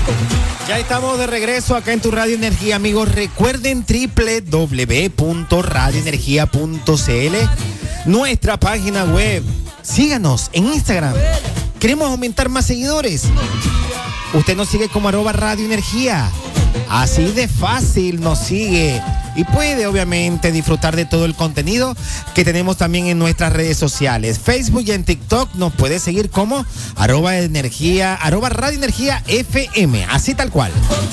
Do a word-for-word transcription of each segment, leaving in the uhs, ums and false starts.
Ya estamos de regreso acá en tu Radio Energía, amigos. Recuerden doble u doble u doble u punto radio energía punto c l, nuestra página web. Síganos en Instagram. Queremos aumentar más seguidores. Usted nos sigue como arroba Radio Energía. Así de fácil nos sigue. Y puede obviamente disfrutar de todo el contenido que tenemos también en nuestras redes sociales. Facebook y en TikTok nos puede seguir como arroba energía, arroba Radio Energía F M. Así tal cual.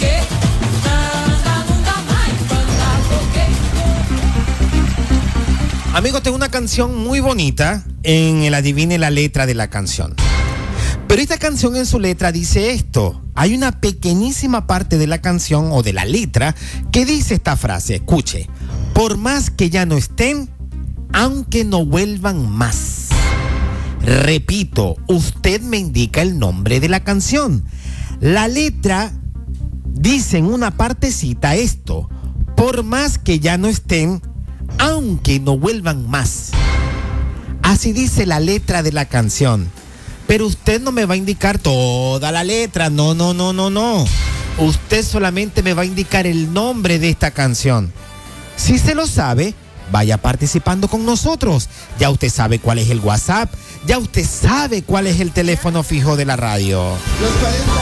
Amigos, tengo una canción muy bonita en el Adivine la letra de la canción. Pero esta canción en su letra dice esto. Hay una pequeñísima parte de la canción o de la letra que dice esta frase. Escuche. Por más que ya no estén, aunque no vuelvan más. Repito, usted me indica el nombre de la canción. La letra dice en una partecita esto. Por más que ya no estén, aunque no vuelvan más. Así dice la letra de la canción. Pero usted no me va a indicar toda la letra, no, no, no, no, no. Usted solamente me va a indicar el nombre de esta canción. Si se lo sabe, vaya participando con nosotros. Ya usted sabe cuál es el WhatsApp, ya usted sabe cuál es el teléfono fijo de la radio. Los cuarenta